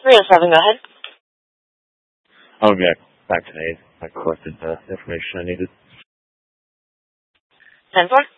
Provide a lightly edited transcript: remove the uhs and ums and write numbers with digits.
307, go ahead. Okay, back to me. I collected the information I needed. 10-4.